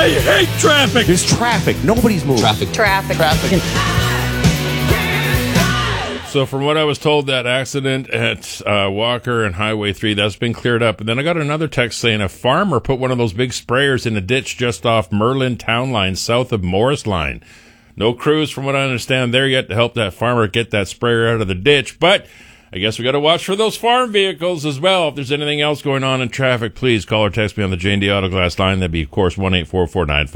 I hate traffic. There's traffic. Nobody's moving. Traffic. So from what I was told, that accident at Walker and Highway 3, that's been cleared up. And then I got another text saying a farmer put one of those big sprayers in a ditch just off Merlin Town Line, south of Morris Line. No crews, from what I understand, there yet to help that farmer get that sprayer out of the ditch. But I guess we got to watch for those farm vehicles as well. If there's anything else going on in traffic, please call or text me on the J&D Auto Glass line. That'd be, of course, 1-844-94.